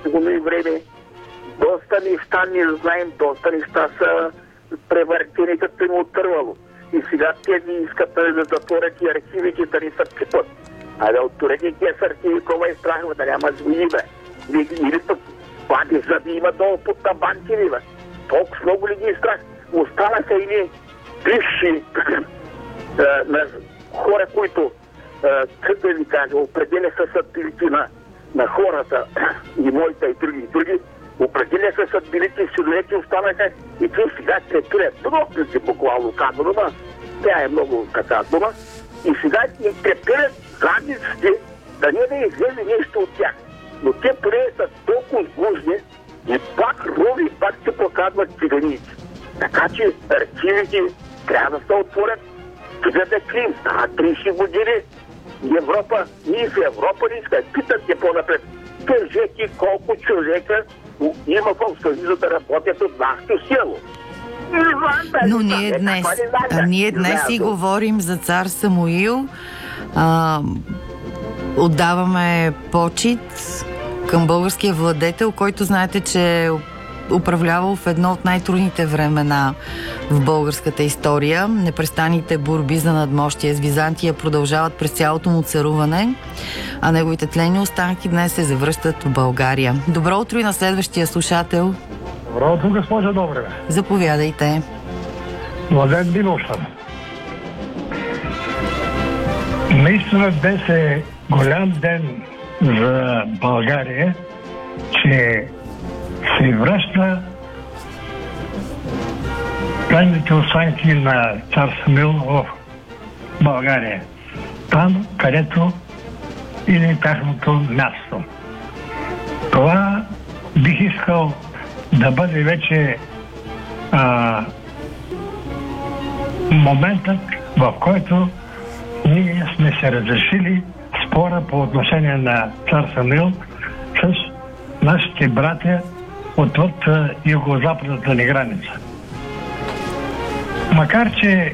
изгубили време. Доста неща не знаем, доста неща са превъртени като им отървало. И сега те ни искат да затворят и архивите, да ни се пипат. А да отворят тези архиви, кога е страхва, да няма звони, бе. Или пък бади, за да има долу под табанки, бе. Толкова много ли ги е страх? Останаха едни бивши на хора, които, как да ви кажа, определяха съдбините на хората, и моите, и други, определяха съдбините и силовете останаха и те сега третират трупници, буквално казано, но тя е много така дума, и сега им третират задниците, да не излезе нещо от тях. Но те поне са толкова сгужни и пак рови, пак се показват циганици. Така че архивите трябва да се отворят, за да крим. 30 години Европа, ние в Европа не искаме. Питате по-напред. Кажете колко човека има в Съюза да работят от нашето село. Но ние днес си говорим за цар Самуил. Отдаваме почит към българския владетел, който знаете, че е управлявал в едно от най-трудните времена в българската история. Непрестанните борби за надмощие с Византия продължават през цялото му царуване, а неговите тлени останки днес се завръщат в България. Добро утро и на следващия слушател. Добро утро, госпожа Добрева. Заповядайте. Младен Димов съм. Наистина днес е голям ден за България, че се връща крайните останки на цар Самуил в България. Там, където или тяхното място. Това бих искал да бъде вече моментът, в който ние сме се разрешили спора по отношение на цар Самуил с нашите братя отвъд юго-западната ни граница. Макар че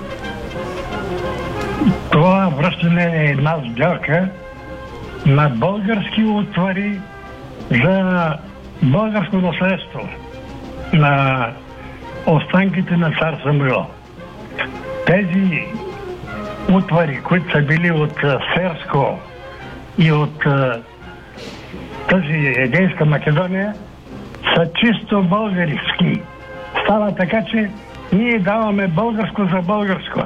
това връщане е една сделка на български утвари за българско наследство на останките на цар Самуил. Тези утвари, които са били от Серско и от тази Егейска Македония, са чисто български. Става така, че ние даваме българско за българско.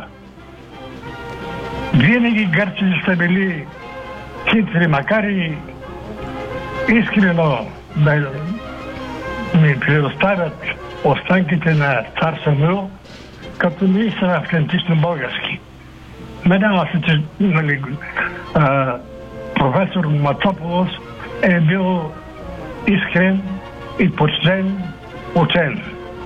Винаги гърците са били хитри, макар и искрено да ми предоставят останките на цар Самуил, като ние са автентично български. Надявам се, че професор Мацополос е бил искрен и почтен учен.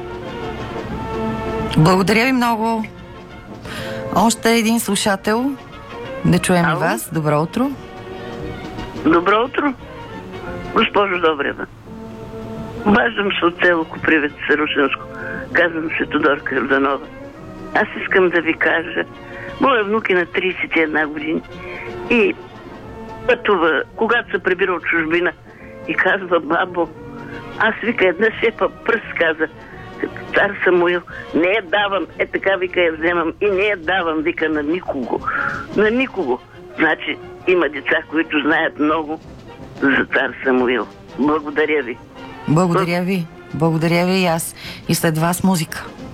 Благодаря ви много. Още един слушател. Да чуем и вас. Добро утро. Добро утро, госпожо Добрева. Обаждам се от село Копривец, Русенско. Казвам се Тодорка Йорданова. Аз искам да ви кажа, моя внук е на 31 години и пътува, когато се прибира от чужбина и казва: бабо, аз, вика, една сепа пръст, каза цар Самуил, не я давам, така, вика, я вземам и не я давам, вика, на никого. На никого. Значи има деца, които знаят много за цар Самуил. Благодаря ви. Благодаря ви. Благодаря ви и аз. И след вас музика.